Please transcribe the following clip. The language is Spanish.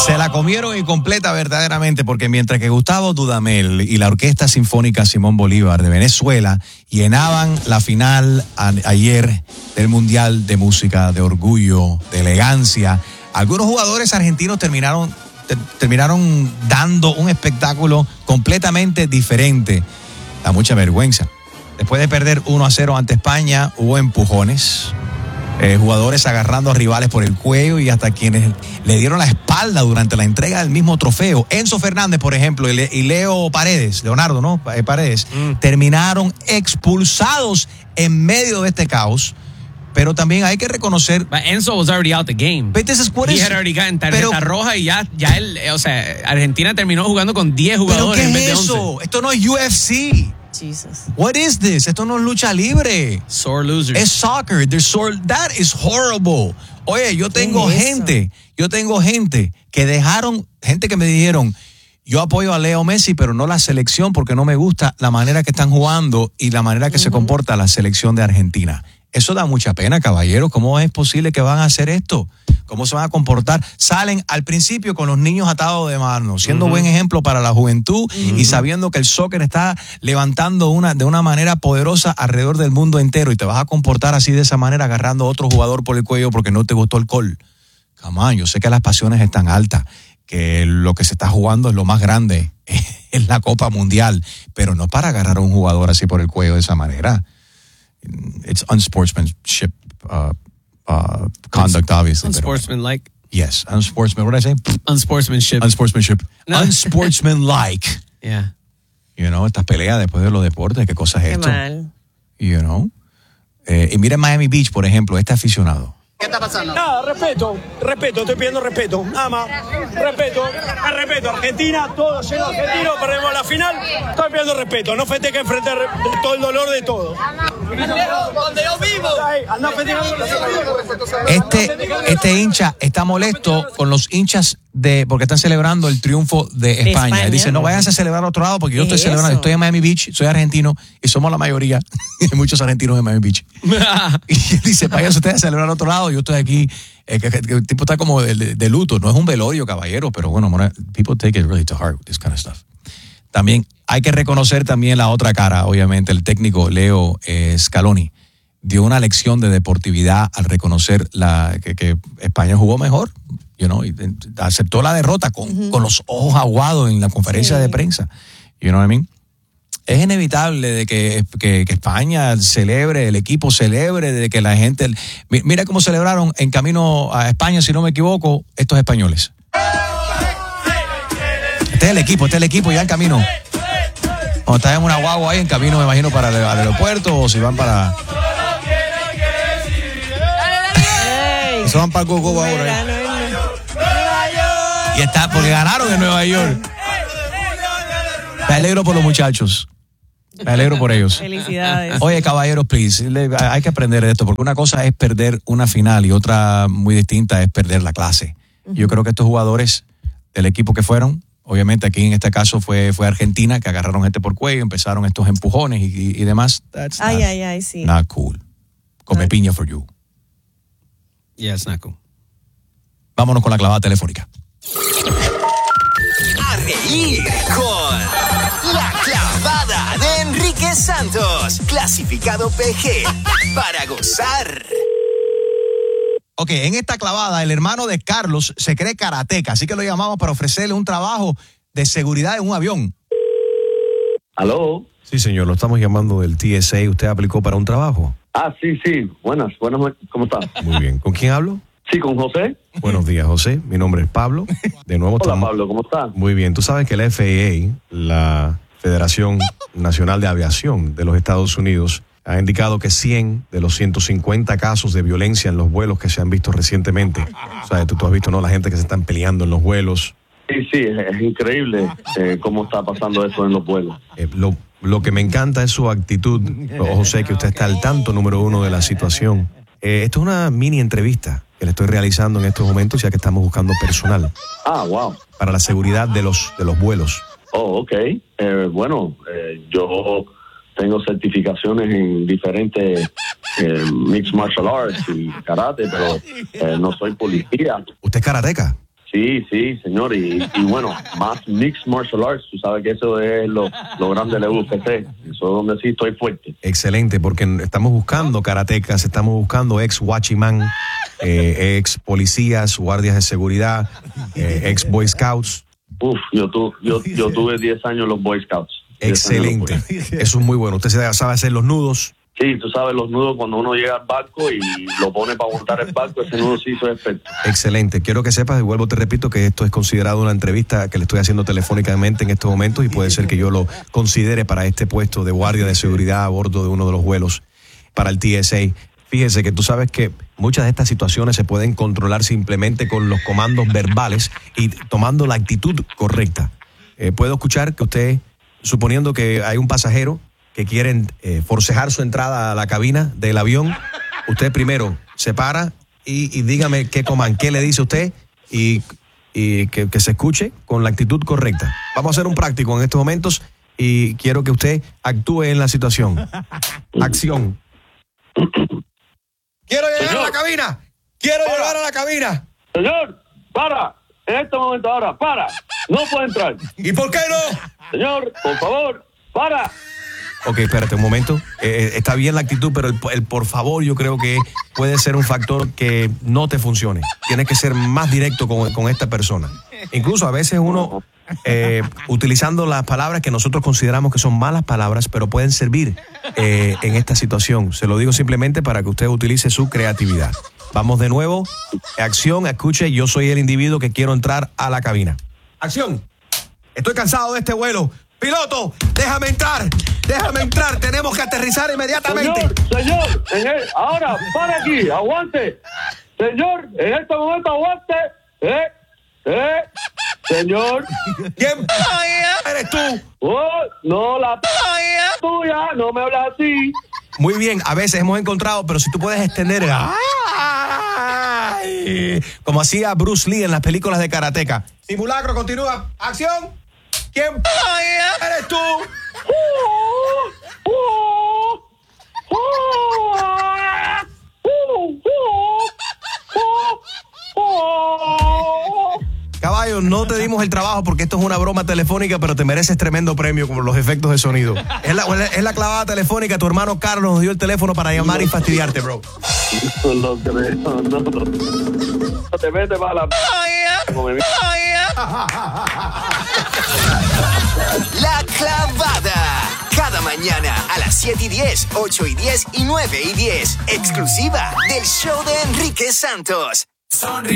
Se la comieron incompleta verdaderamente, porque mientras que Gustavo Dudamel y la Orquesta Sinfónica Simón Bolívar de Venezuela llenaban la final ayer del Mundial de Música, de orgullo, de elegancia, algunos jugadores argentinos terminaron dando un espectáculo completamente diferente. Da mucha vergüenza. Después de perder 1-0 ante España, hubo empujones. Jugadores agarrando a rivales por el cuello y hasta quienes le dieron la espalda durante la entrega del mismo trofeo. Enzo Fernández, por ejemplo, y Leonardo, ¿no? Paredes, terminaron expulsados en medio de este caos. Pero también hay que reconocer... But Enzo was already out the game. But this is what He had already gotten tarjeta roja y ya él, o sea, Argentina terminó jugando con 10 jugadores en vez de 11. ¿Pero qué es eso? Esto no es UFC. Jesus. What is this? Esto no es lucha libre. Sore losers. Es soccer. That is horrible. Oye, yo tengo gente que me dijeron, yo apoyo a Leo Messi, pero no la selección porque no me gusta la manera que están jugando y la manera que se comporta la selección de Argentina. Eso da mucha pena, caballeros. ¿Cómo es posible que van a hacer esto? ¿Cómo se van a comportar? Salen al principio con los niños atados de manos, siendo buen ejemplo para la juventud y sabiendo que el soccer está levantando de una manera poderosa alrededor del mundo entero y te vas a comportar así de esa manera agarrando a otro jugador por el cuello porque no te gustó el gol. Come on, yo sé que las pasiones están altas, que lo que se está jugando es lo más grande, es la Copa Mundial, pero no para agarrar a un jugador así por el cuello de esa manera. It's unsportsmanship conduct, obviously. Unsportsmanlike. Yes, unsportsman. What did I say? Unsportsmanship. No. Unsportsmanlike. Yeah. You know, estas peleas después de los deportes, ¿qué cosa es esto? Qué mal. You know. Y mira Miami Beach, por ejemplo, este aficionado. ¿Qué está pasando? Nada, respeto, estoy pidiendo respeto, nada más, respeto, Argentina, todo lleno de argentinos, perdemos la final, estoy pidiendo respeto, no festejen frente a todo el dolor de todo. Donde yo vivo. Anda festejando. Este hincha está molesto con los hinchas porque están celebrando el triunfo de España. Él dice, no, váyanse a celebrar a otro lado porque yo estoy celebrando. Estoy en Miami Beach, soy argentino y somos la mayoría. Hay muchos argentinos en Miami Beach. Y él dice, váyanse ustedes a celebrar a otro lado, yo estoy aquí. El tipo está como de luto. No es un velorio, caballero, pero bueno, people take it really to heart, this kind of stuff. También hay que reconocer también la otra cara, obviamente. El técnico Leo Scaloni dio una lección de deportividad al reconocer que España jugó mejor. You know, y aceptó la derrota con los ojos aguados en la conferencia de prensa. You know what I mean? Es inevitable de que España celebre, el equipo celebre, de que la gente... Mira cómo celebraron en camino a España, si no me equivoco, estos españoles. Este es el equipo ya en camino. Cuando estás en una guagua ahí en camino, me imagino, para el aeropuerto o si van para... Se van para el Coco ahora. Y está, porque ganaron en Nueva York. Me alegro por los muchachos. Me alegro por ellos. Felicidades. Oye, caballeros, please, hay que aprender de esto, porque una cosa es perder una final y otra muy distinta es perder la clase. Yo creo que estos jugadores del equipo que fueron, obviamente aquí en este caso fue Argentina, que agarraron gente por cuello, empezaron estos empujones y demás. That's sí. Not cool. Come piña for you. Yeah, it's not cool. Vámonos con la clavada telefónica. A reír con la clavada de Enrique Santos, clasificado PG, para gozar. Ok, en esta clavada el hermano de Carlos se cree karateca, así que lo llamamos para ofrecerle un trabajo de seguridad en un avión. ¿Aló? Sí, señor, lo estamos llamando del TSA. ¿Usted aplicó para un trabajo? Sí. Buenas, ¿cómo está? Muy bien. ¿Con quién hablo? Sí, con José. Buenos días, José. Mi nombre es Pablo. De nuevo Hola, Pablo, ¿cómo estás? Muy bien. Tú sabes que la FAA, la Federación Nacional de Aviación de los Estados Unidos, ha indicado que 100 de los 150 casos de violencia en los vuelos que se han visto recientemente. O sea, tú has visto, ¿no? La gente que se están peleando en los vuelos. Sí, es increíble cómo está pasando eso en los vuelos. Lo que me encanta es su actitud, José, que usted está al tanto, número uno, de la situación. Esto es una mini entrevista que le estoy realizando en estos momentos, ya que estamos buscando personal. Wow. Para la seguridad de los vuelos. Oh, ok. Yo tengo certificaciones en diferentes mixed martial arts y karate, pero no soy policía. ¿Usted es karateca? Sí, señor, y bueno, más Mixed Martial Arts, tú sabes que eso es lo grande de UFC, eso es donde sí estoy fuerte. Excelente, porque estamos buscando karatecas, estamos buscando ex watchman, ex policías, guardias de seguridad, ex Boy Scouts. Uf, yo tuve 10 años en los Boy Scouts. Excelente, eso es muy bueno. Usted sabe hacer los nudos. Sí, tú sabes, los nudos cuando uno llega al barco y lo pone para montar el barco, ese nudo sí hizo efecto. Excelente. Quiero que sepas, y vuelvo te repito, que esto es considerado una entrevista que le estoy haciendo telefónicamente en estos momentos y puede ser que yo lo considere para este puesto de guardia de seguridad a bordo de uno de los vuelos para el TSA. Fíjese que tú sabes que muchas de estas situaciones se pueden controlar simplemente con los comandos verbales y tomando la actitud correcta. Puedo escuchar que usted, suponiendo que hay un pasajero que quieren forcejar su entrada a la cabina del avión, usted primero se para y dígame qué le dice usted y que se escuche con la actitud correcta. Vamos a hacer un práctico en estos momentos y quiero que usted actúe en la situación. Acción. ¡Quiero llegar a la cabina! ¡Quiero llegar a la cabina! Señor, para. En este momento ahora, para. No puede entrar. ¿Y por qué no? Señor, por favor, para. Ok, espérate un momento. Está bien la actitud, pero el por favor yo creo que puede ser un factor que no te funcione. Tienes que ser más directo con esta persona. Incluso a veces uno, utilizando las palabras que nosotros consideramos que son malas palabras, pero pueden servir en esta situación. Se lo digo simplemente para que usted utilice su creatividad. Vamos de nuevo. Acción, escuche, yo soy el individuo que quiero entrar a la cabina. Acción. Estoy cansado de este vuelo. Piloto, déjame entrar, tenemos que aterrizar inmediatamente. Señor, ahora, para aquí, aguante. Señor, en este momento aguante. Señor. ¿Quién eres tú? Oh, no, la tuya, no me hablas así. Muy bien, a veces hemos encontrado, pero si tú puedes extender, como hacía Bruce Lee en las películas de karateka. Simulacro, continúa, acción. ¿Quién eres tú? Caballo, no te dimos el trabajo porque esto es una broma telefónica, pero te mereces tremendo premio por los efectos de sonido. Es la clavada telefónica. Tu hermano Carlos nos dio el teléfono para llamar y fastidiarte, bro. No te metes para la... La Clavada. Cada mañana a las 7:10, 8:10 y 9:10. Exclusiva del show de Enrique Santos.